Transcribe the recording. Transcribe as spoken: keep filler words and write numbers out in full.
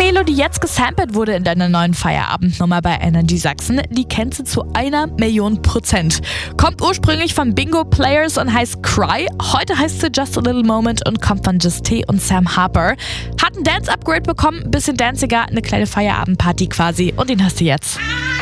Melodie jetzt gesampelt wurde in deiner neuen Feierabendnummer bei Energy Sachsen, die kennst du zu einer Million Prozent. Kommt ursprünglich von Bingo Players und heißt Cry. Heute heißt sie Just a Little Moment und kommt von Just T und Sam Harper. Hat ein Dance-Upgrade bekommen, bisschen danciger, eine kleine Feierabendparty quasi und den hast du jetzt.